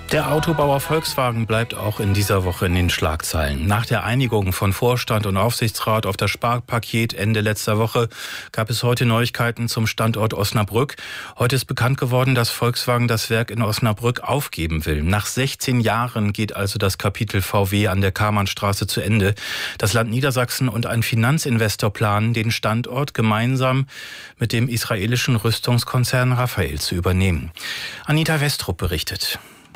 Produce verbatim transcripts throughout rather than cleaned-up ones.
Der Autobauer Volkswagen bleibt auch in dieser Woche in den Schlagzeilen. Nach der Einigung von Vorstand und Aufsichtsrat auf das Sparpaket Ende letzter Woche gab es heute Neuigkeiten zum Standort Osnabrück. Heute ist bekannt geworden, dass Volkswagen das Werk in Osnabrück aufgeben will. Nach sechzehn Jahren geht also das Kapitel V W an der Karmannstraße zu Ende. Das Land Niedersachsen und ein Finanzinvestor planen, den Standort gemeinsam mit dem israelischen Rüstungskonzern Rafael zu übernehmen. Anita Westrup berichtet.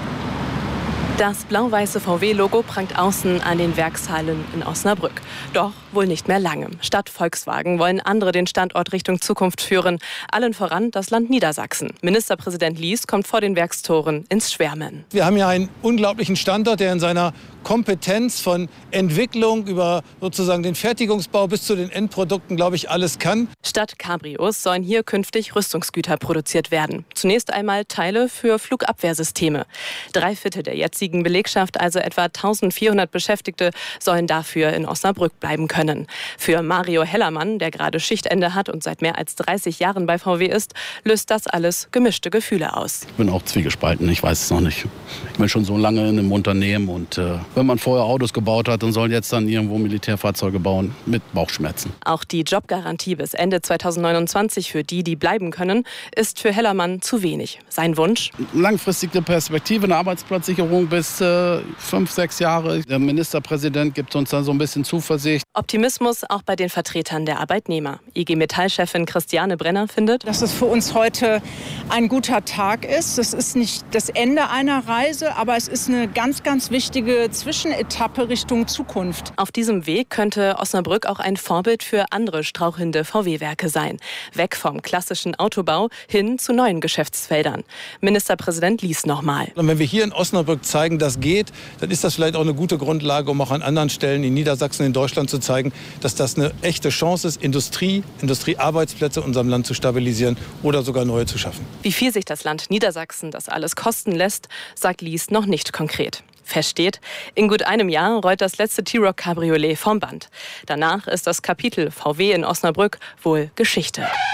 Das blau-weiße V W-Logo prangt außen an den Werkshallen in Osnabrück. Doch wohl nicht mehr lange. Statt Volkswagen wollen andere den Standort Richtung Zukunft führen. Allen voran das Land Niedersachsen. Ministerpräsident Lies kommt vor den Werkstoren ins Schwärmen. Wir haben ja einen unglaublichen Standort, der in seiner Kompetenz von Entwicklung über sozusagen den Fertigungsbau bis zu den Endprodukten, glaube ich, alles kann. Statt Cabrios sollen hier künftig Rüstungsgüter produziert werden. Zunächst einmal Teile für Flugabwehrsysteme. Drei Viertel der jetzigen Belegschaft, also etwa eintausendvierhundert Beschäftigte, sollen dafür in Osnabrück bleiben können. Für Mario Hellermann, der gerade Schichtende hat und seit mehr als dreißig Jahren bei V W ist, löst das alles gemischte Gefühle aus. Ich bin auch zwiegespalten, ich weiß es noch nicht. Ich bin schon so lange in einem Unternehmen und äh, wenn man vorher Autos gebaut hat und soll jetzt dann irgendwo Militärfahrzeuge bauen, mit Bauchschmerzen. Auch die Jobgarantie bis Ende zweitausendneunundzwanzig für die, die bleiben können, ist für Hellermann zu wenig. Sein Wunsch? Langfristige Perspektive, eine Arbeitsplatzsicherung bis äh, fünf, sechs Jahre. Der Ministerpräsident gibt uns da so ein bisschen Zuversicht. Optimismus auch bei den Vertretern der Arbeitnehmer. I G Metall-Chefin Christiane Brenner findet, dass es für uns heute ein guter Tag ist. Das ist nicht das Ende einer Reise, aber es ist eine ganz, ganz wichtige Zwischenetappe Richtung Zukunft. Auf diesem Weg könnte Osnabrück auch ein Vorbild für andere strauchelnde V W-Werke sein. Weg vom klassischen Autobau hin zu neuen Geschäftsfeldern. Ministerpräsident Lies nochmal. Und wenn wir hier in Osnabrück zeigen, das geht, dann ist das vielleicht auch eine gute Grundlage, um auch an anderen Stellen in Niedersachsen, in Deutschland zu zeigen, dass das eine echte Chance ist, Industrie, Industriearbeitsplätze in unserem Land zu stabilisieren oder sogar neue zu schaffen. Wie viel sich das Land Niedersachsen das alles kosten lässt, sagt Lies noch nicht konkret. Fest steht, in gut einem Jahr rollt das letzte T-Roc Cabriolet vom Band. Danach ist das Kapitel V W in Osnabrück wohl Geschichte.